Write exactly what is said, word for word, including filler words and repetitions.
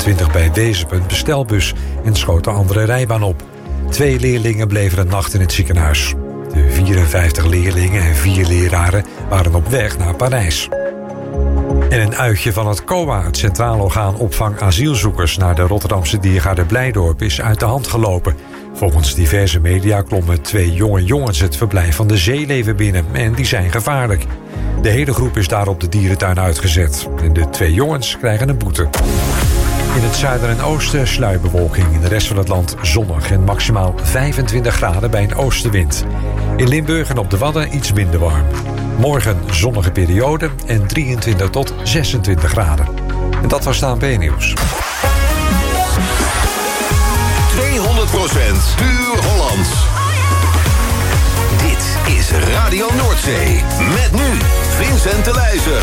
vijfentwintig bij Wezen een bestelbus en schoot de andere rijbaan op. Twee leerlingen bleven een nacht in het ziekenhuis. De vierenvijftig leerlingen en vier leraren waren op weg naar Parijs. En een uitje van het C O A, het Centraal Orgaan Opvang Asielzoekers, naar de Rotterdamse diergaarde Blijdorp is uit de hand gelopen. Volgens diverse media klommen twee jonge jongens het verblijf van de zeeleven binnen en die zijn gevaarlijk. De hele groep is daarop de dierentuin uitgezet en de twee jongens krijgen een boete. In het zuiden en oosten sluierbewolking, in de rest van het land zonnig en maximaal vijfentwintig graden bij een oostenwind. In Limburg en op de Wadden iets minder warm. Morgen zonnige periode en drieëntwintig tot zesentwintig graden. En dat was het A N P-nieuws. tweehonderd procent puur Hollands. Dit is Radio Noordzee. Met nu Vincent de Leijzer.